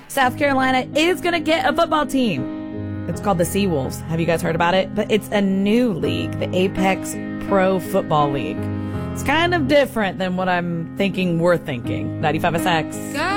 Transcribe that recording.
South Carolina is going to get a football team. It's called the Seawolves. Have you guys heard about it? But it's a new league, the Apex Pro Football League. It's kind of different than what I'm thinking we're thinking. 95SX.